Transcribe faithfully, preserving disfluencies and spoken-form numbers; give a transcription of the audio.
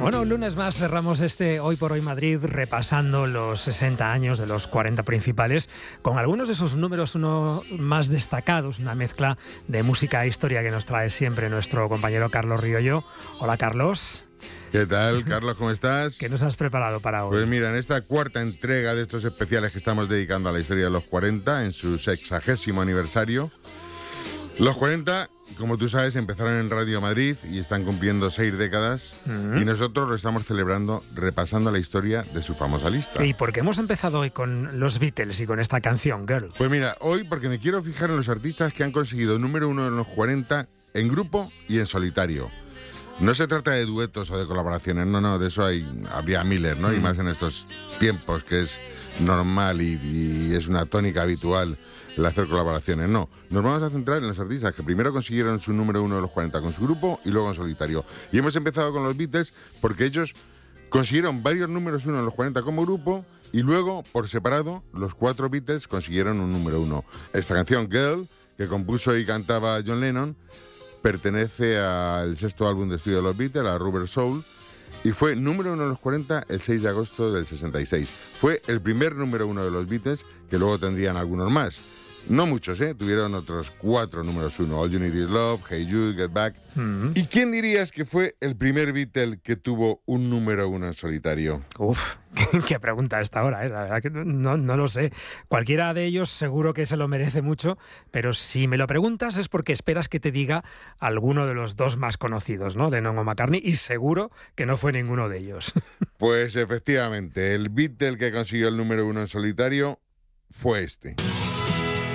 Bueno, un lunes más cerramos este Hoy por Hoy Madrid repasando los sesenta años de los cuarenta principales con algunos de esos números uno más destacados, una mezcla de música e historia que nos trae siempre nuestro compañero Carlos Riollo. Hola, Carlos. ¿Qué tal, Carlos? ¿Cómo estás? ¿Qué nos has preparado para hoy? Pues mira, en esta cuarta entrega de estos especiales que estamos dedicando a la historia de los cuarenta, en su sexagésimo aniversario, los cuarenta, como tú sabes, empezaron en Radio Madrid y están cumpliendo seis décadas, uh-huh. y nosotros lo estamos celebrando repasando la historia de su famosa lista. ¿Y por qué hemos empezado hoy con los Beatles y con esta canción, Girl? Pues mira, hoy porque me quiero fijar en los artistas que han conseguido número uno en los cuarenta en grupo y en solitario. No se trata de duetos o de colaboraciones, no, no, de eso hay, habría miles, ¿no? Mm. Y más en estos tiempos que es normal y, y es una tónica habitual el hacer colaboraciones. No, nos vamos a centrar en los artistas que primero consiguieron su número uno de los cuarenta con su grupo y luego en solitario. Y hemos empezado con los Beatles porque ellos consiguieron varios números uno en los cuarenta como grupo y luego, por separado, los cuatro Beatles consiguieron un número uno. Esta canción, Girl, que compuso y cantaba John Lennon, pertenece al sexto álbum de estudio de los Beatles, a Rubber Soul, y fue número uno de los cuarenta el seis de agosto del sesenta y seis. Fue el primer número uno de los Beatles, que luego tendrían algunos más. No muchos, ¿eh? Tuvieron otros cuatro números uno. All You Need Is Love, Hey Jude, Get Back. Mm-hmm. ¿Y quién dirías que fue el primer Beatle que tuvo un número uno en solitario? Uf, qué pregunta a esta hora, ¿eh? La verdad que no, no lo sé. Cualquiera de ellos seguro que se lo merece mucho, pero si me lo preguntas es porque esperas que te diga alguno de los dos más conocidos, ¿no? Lennon o McCartney, y seguro que no fue ninguno de ellos. Pues efectivamente, el Beatle que consiguió el número uno en solitario fue este.